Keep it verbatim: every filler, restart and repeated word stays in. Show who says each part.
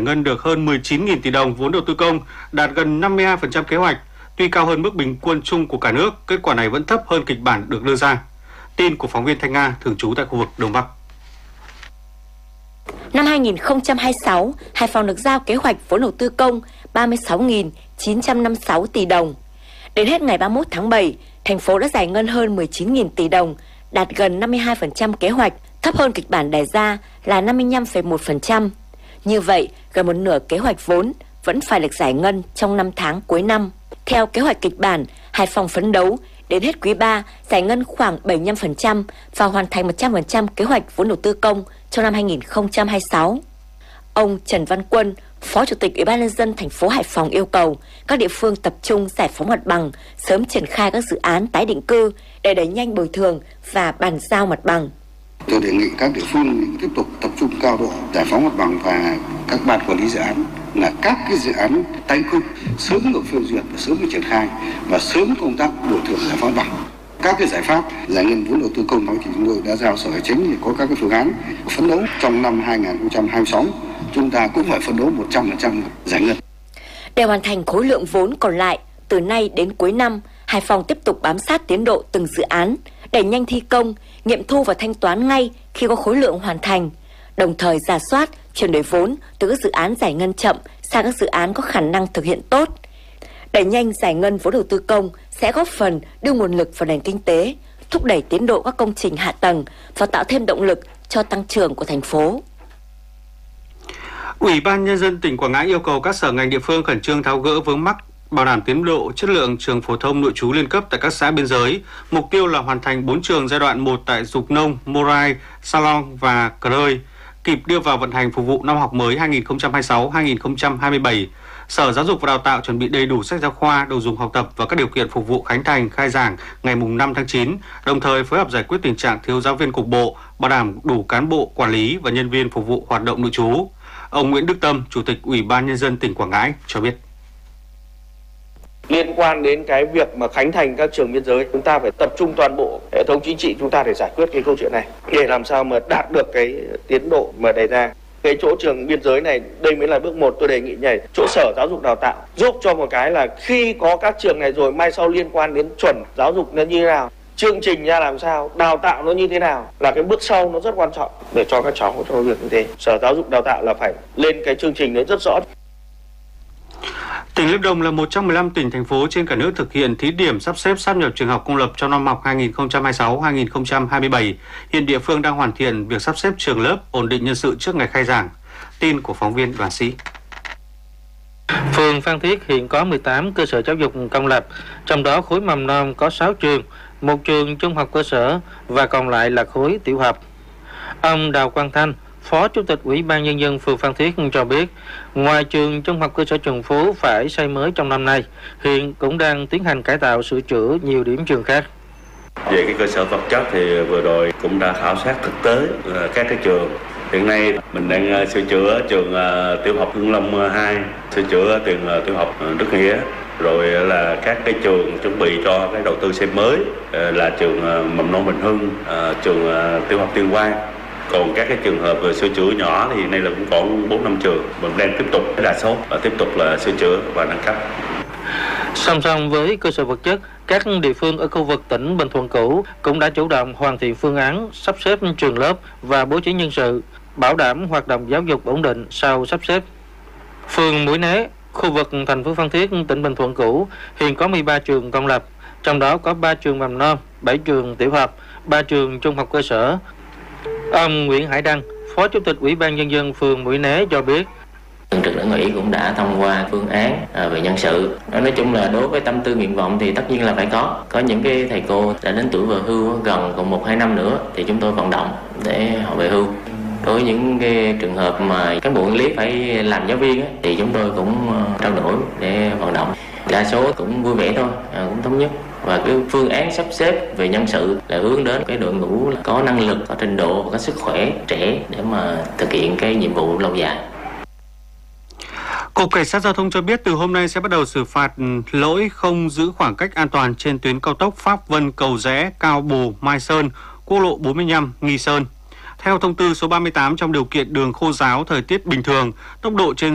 Speaker 1: ngân được hơn mười chín nghìn tỷ đồng vốn đầu tư công, đạt gần năm mươi hai phần trăm kế hoạch. Tuy cao hơn mức bình quân chung của cả nước, kết quả này vẫn thấp hơn kịch bản được đưa ra. Tin của phóng viên Thanh Nga thường trú tại khu vực Đông Bắc.
Speaker 2: Năm hai nghìn không trăm hai mươi sáu, Hải Phòng được giao kế hoạch vốn đầu tư công ba mươi sáu nghìn chín trăm năm mươi sáu tỷ đồng. Đến hết ngày ba mươi mốt tháng bảy, thành phố đã giải ngân hơn mười chín nghìn tỷ đồng, đạt gần năm mươi hai phần trăm kế hoạch, thấp hơn kịch bản đề ra là năm mươi lăm phẩy một phần trăm. Như vậy, gần một nửa kế hoạch vốn vẫn phải được giải ngân trong năm tháng cuối năm. Theo kế hoạch kịch bản, Hải Phòng phấn đấu đến hết quý ba giải ngân khoảng bảy mươi lăm phần trăm và hoàn thành một trăm phần trăm kế hoạch vốn đầu tư công trong năm hai nghìn không trăm hai mươi sáu. Ông Trần Văn Quân, Phó Chủ tịch Ủy ban nhân dân thành phố Hải Phòng yêu cầu các địa phương tập trung giải phóng mặt bằng, sớm triển khai các dự án tái định cư để đẩy nhanh bồi thường và bàn giao mặt bằng.
Speaker 3: Tôi đề nghị các địa phương tiếp tục tập trung cao độ giải phóng mặt bằng và các ban quản lý dự án là các cái dự án tái định cư sớm được phê duyệt và sớm được triển khai và sớm công tác bồi thường giải phóng mặt bằng. Các cái giải pháp giải ngân vốn đầu tư công đó thì chúng tôi đã giao Sở Tài chính để có các cái phương án phấn đấu trong năm hai nghìn không trăm hai mươi sáu chúng ta cũng phải phấn đấu một trăm phần trăm giải ngân.
Speaker 2: Để hoàn thành khối lượng vốn còn lại từ nay đến cuối năm, Hải Phòng tiếp tục bám sát tiến độ từng dự án, đẩy nhanh thi công, nghiệm thu và thanh toán ngay khi có khối lượng hoàn thành, đồng thời rà soát, chuyển đổi vốn từ các dự án giải ngân chậm sang các dự án có khả năng thực hiện tốt. Đẩy nhanh giải ngân vốn đầu tư công sẽ góp phần đưa nguồn lực vào nền kinh tế, thúc đẩy tiến độ các công trình hạ tầng và tạo thêm động lực cho tăng trưởng của thành phố.
Speaker 1: Ủy ban Nhân dân tỉnh Quảng Ngãi yêu cầu các sở ngành địa phương khẩn trương tháo gỡ vướng mắc, bảo đảm tiến độ chất lượng trường phổ thông nội trú liên cấp tại các xã biên giới. Mục tiêu là hoàn thành bốn trường giai đoạn một tại Dục Nông, Morai, Sa Long và Cờ Rơi, kịp đưa vào vận hành phục vụ năm học mới hai nghìn không trăm hai mươi sáu hai nghìn không trăm hai mươi bảy. Sở Giáo dục và Đào tạo chuẩn bị đầy đủ sách giáo khoa, đồ dùng học tập và các điều kiện phục vụ khánh thành, khai giảng ngày năm tháng chín, đồng thời phối hợp giải quyết tình trạng thiếu giáo viên cục bộ, bảo đảm đủ cán bộ, quản lý và nhân viên phục vụ hoạt động nội trú. Ông Nguyễn Đức Tâm, Chủ tịch Ủy ban Nhân dân tỉnh Quảng Ngãi cho biết.
Speaker 4: Liên quan đến cái việc mà khánh thành các trường biên giới, chúng ta phải tập trung toàn bộ hệ thống chính trị chúng ta để giải quyết cái câu chuyện này, để làm sao mà đạt được cái tiến độ mà đề ra. Cái chỗ trường biên giới này, đây mới là bước một. Tôi đề nghị nhảy chỗ Sở Giáo dục Đào tạo giúp cho một cái là khi có các trường này rồi, mai sau liên quan đến chuẩn giáo dục nó như thế nào, chương trình ra làm sao, đào tạo nó như thế nào, là cái bước sau nó rất quan trọng để cho các cháu cho việc như thế. Sở Giáo dục Đào tạo là phải lên cái chương trình đấy rất rõ.
Speaker 1: Tỉnh Lâm Đồng là một trong mười lăm tỉnh thành phố trên cả nước thực hiện thí điểm sắp xếp sáp nhập trường học công lập trong năm học hai nghìn không trăm hai mươi sáu hai nghìn không trăm hai mươi bảy. Hiện địa phương đang hoàn thiện việc sắp xếp trường lớp, ổn định nhân sự trước ngày khai giảng. Tin của phóng viên Đoàn Sĩ.
Speaker 5: Phường Phan Thiết hiện có mười tám cơ sở giáo dục công lập, trong đó khối mầm non có sáu trường, một trường trung học cơ sở và còn lại là khối tiểu học. Ông Đào Quang Thanh, Phó Chủ tịch Ủy ban Nhân dân phường Phan Thiết cho biết, ngoài trường trung học cơ sở Trần Phú phải xây mới trong năm nay, hiện cũng đang tiến hành cải tạo sửa chữa nhiều điểm trường khác.
Speaker 6: Về cái cơ sở vật chất thì vừa rồi cũng đã khảo sát thực tế các cái trường. Hiện nay mình đang sửa chữa trường tiểu học Hưng Long hai, sửa chữa trường tiểu học Đức Nghĩa, rồi là các cái trường chuẩn bị cho cái đầu tư xây mới là trường mầm non Bình Hưng, trường tiểu học Tuyên Quang. Còn các cái trường hợp về sửa chữa nhỏ thì nay là cũng còn bốn năm trường, mình đang tiếp tục đa số và tiếp tục là sửa chữa và nâng cấp.
Speaker 5: Song song với cơ sở vật chất, các địa phương ở khu vực tỉnh Bình Thuận cũ cũng đã chủ động hoàn thiện phương án sắp xếp trường lớp và bố trí nhân sự, bảo đảm hoạt động giáo dục ổn định sau sắp xếp. Phường Mũi Né, khu vực thành phố Phan Thiết, tỉnh Bình Thuận cũ hiện có mười ba trường công lập, trong đó có ba trường mầm non, bảy trường tiểu học, ba trường trung học cơ sở. Ông Nguyễn Hải Đăng, Phó Chủ tịch Ủy ban Nhân dân phường Mũi Né cho biết,
Speaker 7: Thường trực Đảng ủy cũng đã thông qua phương án về nhân sự. Nói chung là đối với tâm tư nguyện vọng thì tất nhiên là phải có. Có những cái thầy cô đã đến tuổi về hưu gần còn một hai năm nữa thì chúng tôi vận động để họ về hưu. Đối với những cái trường hợp mà cán bộ quản lý phải làm giáo viên thì chúng tôi cũng trao đổi để vận động. Đa số cũng vui vẻ thôi, cũng thống nhất. Và cái phương án sắp xếp về nhân sự là hướng đến cái đội ngũ có năng lực, có trình độ và có sức khỏe trẻ để mà thực hiện cái nhiệm vụ lâu dài.
Speaker 1: Cục Cảnh sát Giao thông cho biết từ hôm nay sẽ bắt đầu xử phạt lỗi không giữ khoảng cách an toàn trên tuyến cao tốc Pháp Vân Cầu Giẽ, Cao Bồ, Mai Sơn, quốc lộ bốn mươi lăm, Nghi Sơn. Theo thông tư số ba mươi tám, trong điều kiện đường khô ráo, thời tiết bình thường, tốc độ trên